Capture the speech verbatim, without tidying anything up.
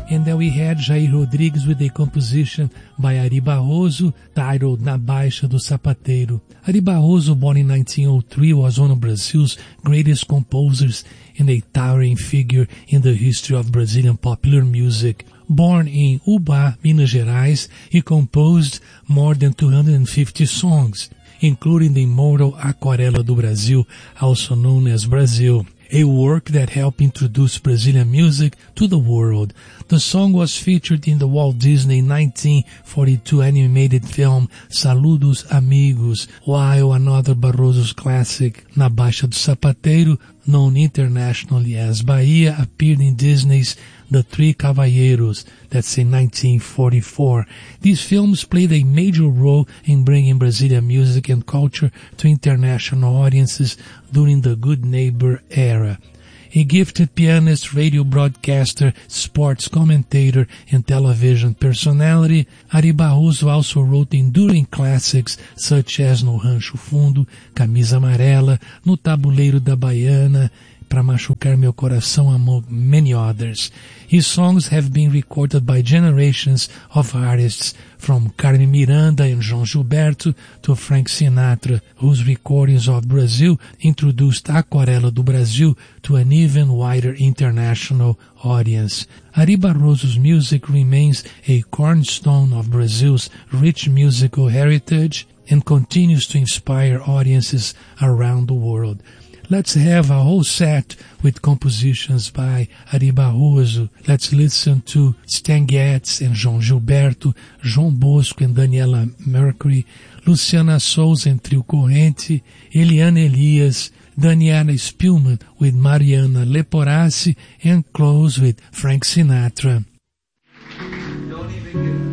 And then we had Jair Rodrigues with a composition by Ari Barroso titled Na Baixa do Sapateiro. Ari Barroso, born in nineteen oh three, was one of Brazil's greatest composers and a towering figure in the history of Brazilian popular music. Born in Ubá, Minas Gerais, he composed more than two hundred fifty songs, including the immortal Aquarela do Brasil, also known as Brasil, a work that helped introduce Brazilian music to the world. The song was featured in the Walt Disney nineteen forty-two animated film Saludos Amigos, while another Barroso's classic, Na Baixa do Sapateiro, known internationally as Bahia, appeared in Disney's The Three Cavalheiros, that's in nineteen forty-four. These films played a major role in bringing Brazilian music and culture to international audiences during the Good Neighbor era. A gifted pianist, radio broadcaster, sports commentator, and television personality, Ari Barroso also wrote enduring classics such as No Rancho Fundo, Camisa Amarela, No Tabuleiro da Baiana, Pra Machucar Meu Coração, among many others. His songs have been recorded by generations of artists, from Carmen Miranda and João Gilberto to Frank Sinatra, whose recordings of Brazil introduced Aquarela do Brasil to an even wider international audience. Ari Barroso's music remains a cornerstone of Brazil's rich musical heritage and continues to inspire audiences around the world. Let's have a whole set with compositions by Ari Barroso. Let's listen to Stan Getz and João Gilberto, João Bosco and Daniela Mercury, Luciana Souza and Trio Corrente, Eliana Elias, Daniela Spielman with Mariana Leporassi, and close with Frank Sinatra. Don't even